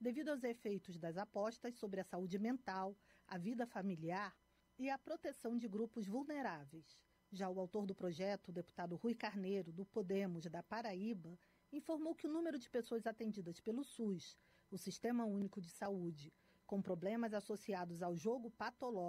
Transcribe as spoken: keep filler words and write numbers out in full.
devido aos efeitos das apostas sobre a saúde mental, a vida familiar e a proteção de grupos vulneráveis. Já o autor do projeto, o deputado Rui Carneiro, do Podemos da Paraíba, informou que o número de pessoas atendidas pelo SUS, o Sistema Único de Saúde, com problemas associados ao jogo patológico,